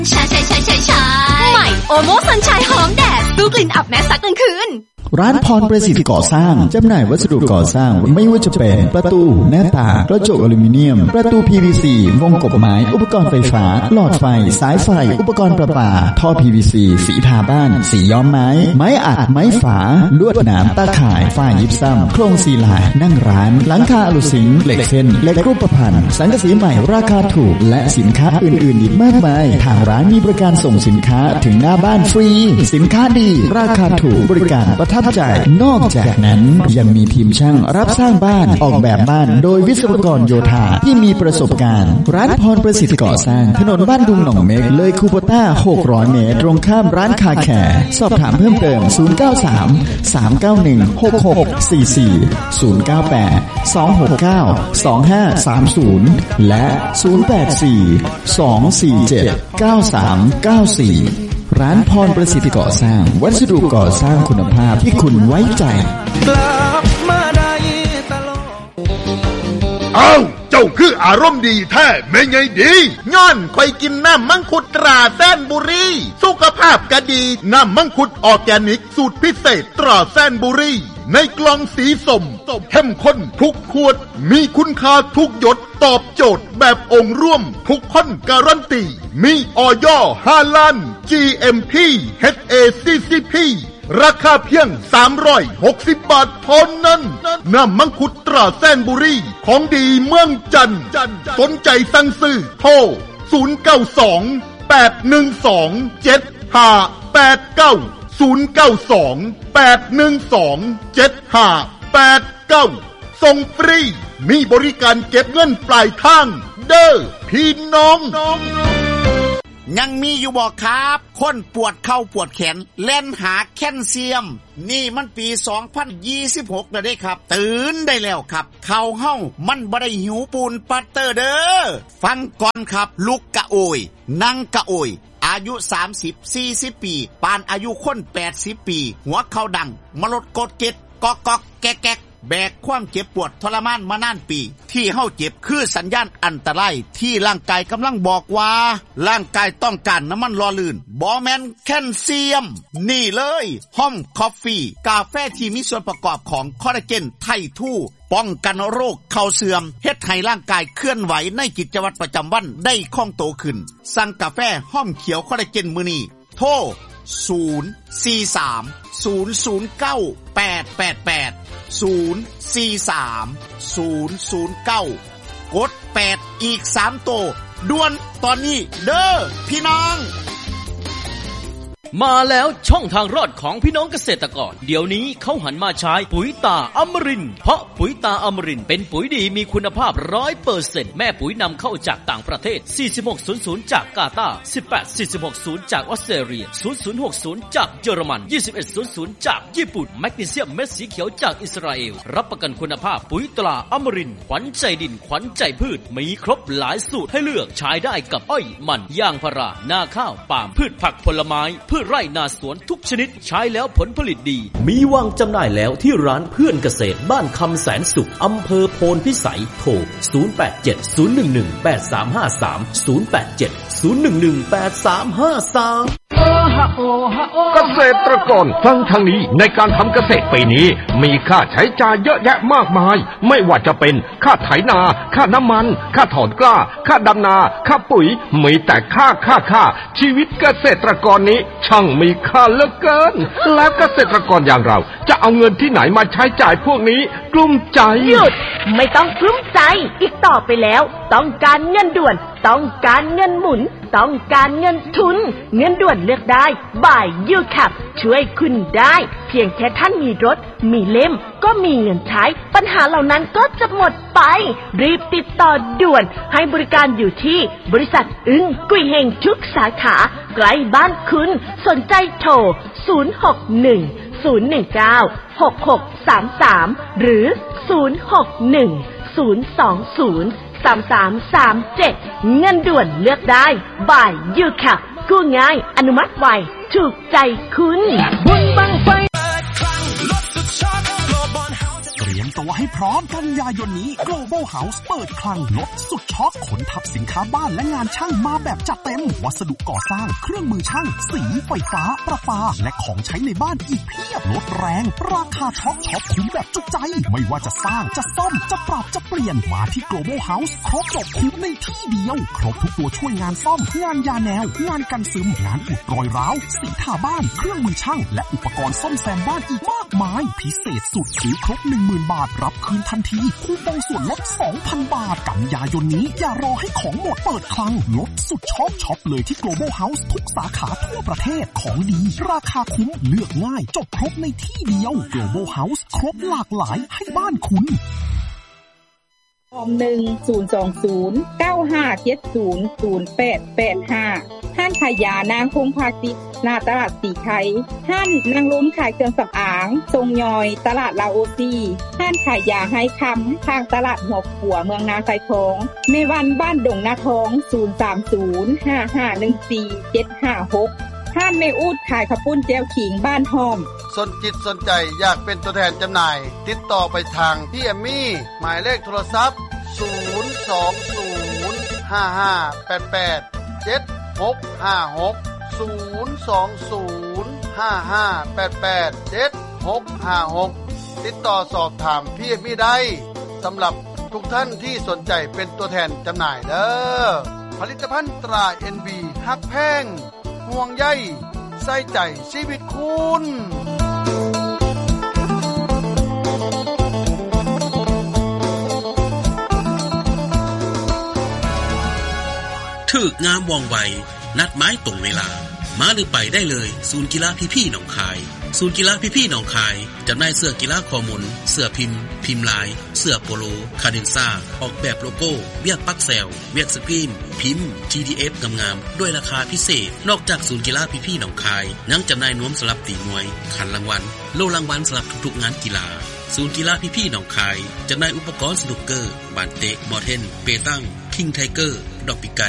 ใช่ใหม่โอโมสันชัยหอมแดดสู้กลิ่นอับแม้ซักกลางคืนร้านพรประสิทธิ์ก่อสร้างจำหน่ายวัสดุก่อสร้างไม่ว่าจะเป็นประตูหน้าต่างกระจกอลูมิเนียมประตู PVC วงกบไม้อุปกรณ์ไฟฟ้าหลอดไฟสายไฟอุปกรณ์ประปาท่อ PVC สีทาบ้านสีย้อมไม้ไม้อัดไม้ฝาลวดหนามตาข่ายฝ้ายิบซ้ำโครงซีลานั่งร้านหลังคาอลูซิงเหล็กเส้นเหล็กรูปพรรณสังกะสีใหม่ราคาถูกและสินค้าอื่นๆอีกมากมายทางร้านมีบริการส่งสินค้าถึงหน้าบ้านฟรีสินค้าดีราคาถูกบริการประทับใจนอกจากนั้นยังมีทีมช่างรับสร้างบ้านออกแบบบ้านโดยวิศวกรโยธาที่มีประสบการณ์ร้านพรประสิทธิ์ก่อสร้างถนนบ้านดุงหนองเม็กเลยคูโบต้า600เมตรตรงข้ามร้านคาแคร์สอบถามเพิ่มเติม093-391-6644-098-269-2530และ084-247-9394ร้านพรประสิทธิ์ก่อสร้างวัสดุก่อสร้างคุณภาพที่คุณไว้ใจกลับมาได้ตลอดเจ้าคืออารมณ์ดีแท้แม่ไงดีย้อนคอยกินน้ำมังคุดตราแสนบุรีสุขภาพก็ดีน้ำมังคุดออร์แกนิกสูตรพิเศษตราแสนบุรีในกล่องสีส้มเข้มข้นทุกขวดมีคุณค่าทุกหยดตอบโจทย์แบบองค์ร่วมทุกคนการันตีมีอย.5 ล้าน GMP HACCP ราคาเพียง360 บาทเท่านั้นน้ำมังคุดตราแสนบุรีของดีเมืองจันทร์สนใจสั่งซื้อโทร092-812-7589 ส่งฟรีมีบริการเก็บเงินปลายทางเด้อพี่น้องยังมีอยู่บ่ครับคนปวดเข่าปวดแขนเล่นหาแคลเซียมนี่มันปี2026แล้วเด้ครับตื่นได้แล้วครับเข่าเฮามันบ่ได้หิวปูนปัตเตอร์เด้อฟังก่อนครับลุกกะโอยนั่งกะโอยอายุ30-40 ปีปานอายุคน80 ปีหัวเข่าดังมลดกดเก็ดกอกๆแก๊กแบกความเจ็บปวดทรมานมานานปีที่เฮาเจ็บคือสัญญาณอันตรายที่ร่างกายกำลังบอกว่าร่างกายต้องการน้ำมันหล่อลื่นบ่แม่นแคลเซียมนี่เลยห้อมคอฟฟี่กาแฟที่มีส่วนประกอบของคอลลาเจนไททูป้องกันโรคเข่าเสื่อมเฮ็ดให้ร่างกายเคลื่อนไหวในกิจวัตรประจำวันได้คล่องตัวขึ้นสั่งกาแฟห้อมเขียวคอลลาเจนมื้อนี้โทร043-009-888 043-009 กด 8 อีก 3 ตัวด่วนตอนนี้เด้อพี่น้องมาแล้วช่องทางรอดของพี่น้องเกษตรกรเดี๋ยวนี้เขาหันมาใช้ปุ๋ยตาอมรินทร์เพราะปุ๋ยตาอมรินทร์เป็นปุ๋ยดีมีคุณภาพ 100% แม่ปุ๋ยนำเข้าจากต่างประเทศ4600จากกาตาร์18460จากออสเตรเลีย0060จากเยอรมัน2100จากญี่ปุ่นแมกนีเซียมเม็ดสีเขียวจากอิสราเอลรับประกันคุณภาพปุ๋ยตาอมรินทร์ขวัญใจดินขวัญใจพืชมีครบหลายสูตรให้เลือกใช้ได้กับอ้อยมันยางพารานาข้าวปาล์มพืชผักผลไม้พืชไร่นาสวนทุกชนิดใช้แล้วผลผลิตดีมีวางจำหน่ายแล้วที่ร้านเพื่อนเกษตรบ้านคำแสนสุขอำเภอโพนพิสัยโทร087-011-8353 087-011-8353 เกษตรกรฟังทางนี้ในการทำเกษตรปีนี้มีค่าใช้จ่ายเยอะแยะมากมายไม่ว่าจะเป็นค่าไถนาค่าน้ำมันค่าถอนกล้าค่าดำนาค่าปุ๋ยมีแต่ค่าชีวิตเกษตรกรนี้ช่างมีค่าเหลือเกินแล้วเกษตรกรอย่างเราจะเอาเงินที่ไหนมาใช้จ่ายพวกนี้กลุ้มใจหยุดไม่ต้องกลุ้มใจอีกต่อไปแล้วต้องการเงินด่วนต้องการเงินหมุนต้องการเงินทุนเงินด่วนเลือกได้บ่ายยูแคปช่วยคุณได้เพียงแค่ท่านมีรถมีเล่มก็มีเงินใช้ปัญหาเหล่านั้นก็จะหมดไปรีบติดต่อด่วนให้บริการอยู่ที่บริษัทอึ้งกุยเฮงทุกสาขาใกล้บ้านคุณสนใจโทร061-019-6633หรือ061-020-3337เงินด่วนเลือกได้บ่ายยูแคปกู้ง่ายอนุมัติไวถูกใจคุณบุญบังไฟเตรียมตัวให้พร้อมกันยายนนี้ Global House เปิดคลังลดสุดช็อคขนทับสินค้าบ้านและงานช่างมาแบบจัดเต็มวัสดุก่อสร้างเครื่องมือช่างสีไฟฟ้าประปาและของใช้ในบ้านอีกเพียบลดแรงราคาช็อปคุ้มแบบจุใจไม่ว่าจะสร้างจะซ่อมจะปรับจะเปลี่ยนมาที่ Global House ครบจบคุ้มในที่เดียวครบทุกตัวช่วยงานซ่อมงานยาแนวงานกันซึมงานอุดรอยร้าวสีทาบ้านเครื่องมือช่างและอุปกรณ์ซ่อมแซมบ้านอีกมากมายพิเศษสุดซื้อครบ 10,000 บาทรับคืนทันทีคูปองส่วนลด 2,000 บาทกันยายนนี้อย่ารอให้ของหมดเปิดคลังลดสุดช็อปเลยที่ Global House ทุกสาขาทั่วประเทศของดีราคาคุ้มเลือกง่ายจบครบในที่เดียว Global House ครบหลากหลายให้บ้านคุณ1-020-9570-0885ห้านขายยานางคงพาติหน้าตลาดสีไข่ห้านนางล้มขายเครื่องสำอางทรงยอยตลาดลาโอซีห้านขายยาให้คำทางตลาดหัวขัวเมืองนาไซทองเมวันบ้านดงนาทอง030551475ห้านเมอูดขายข้าวปุ้นแจ่วขิงบ้านหอมสนจิตสนใจอยากเป็นตัวแทนจำหน่ายติดต่อไปทางพี่เอมมี่หมายเลขโทรศัพท์020-5588-765-88-765-88-765-6ติดต่อสอบถามพี่เอมมี่ได้สำหรับทุกท่านที่สนใจเป็นตัวแทนจำหน่ายเด้อผลิตภัณฑ์ตรา NB ฮักแพงห่วงใยใส่ใจชีวิตคุณถึกงามว่องไวนัดหมายตรงเวลามาหรือไปได้เลยศูนย์กีฬาพี่ๆหนองคายศูนย์กีฬาพี่ๆหนองคายจำหน่ายเสื้อกีฬาคอมนเสื้อพิมพ์ลายเสื้อโปโลคาเดนซ่าออกแบบโลโก้เวียกปักแซลเวียกสกรีนพิมพ์ GDF งามๆด้วยราคาพิเศษนอกจากศูนย์กีฬาพี่ๆหนองคายยังจำหน่ายนวมสำหรับตีมวยขันรางวัลโล่รางวัลสำหรับทุกๆงานกีฬาศูนย์กีฬาพี่ๆหนองคายจำหน่ายอุปกรณ์สนุกเกอร์บานเตะบอลเทนเปตังคิงไทเกอร์ดอกปีไก่